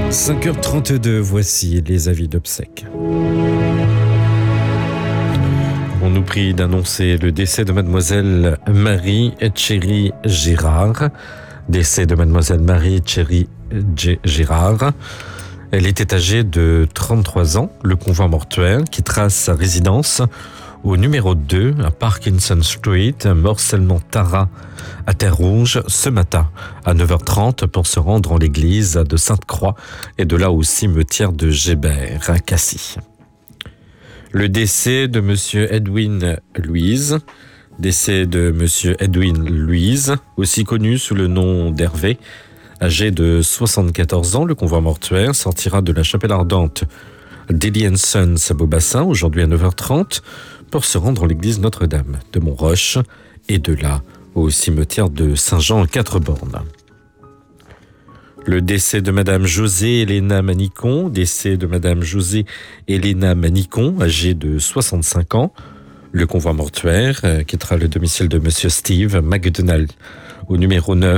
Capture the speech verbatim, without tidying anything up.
cinq heures trente-deux, voici les avis d'obsèques. On nous prie d'annoncer le décès de mademoiselle Marie Tchéry Gérard. Décès de mademoiselle Marie Tchéry Gérard. Elle était âgée de trente-trois ans. Le convoi mortuaire qui trace sa résidence au numéro deux à Parkinson Street, morcellement Tara à Terre-Rouge, ce matin à neuf heures trente pour se rendre en l'église de Sainte-Croix et de là au cimetière de Gébert à Cassis. Le décès de monsieur Edwin Louise, décès de monsieur Edwin Louise, aussi connu sous le nom d'Hervé, âgé de soixante-quatorze ans. Le convoi mortuaire sortira de la chapelle ardente d'Eli and Sons à Beaubassin, aujourd'hui à neuf heures trente, pour se rendre à l'église Notre-Dame de Montroche et de là au cimetière de Saint-Jean à Quatre-Bornes. Le décès de madame José Elena Manicon, décès de madame José Elena Manicon, âgée de soixante-cinq ans. Le convoi mortuaire quittera le domicile de monsieur Steve McDonald au numéro neuf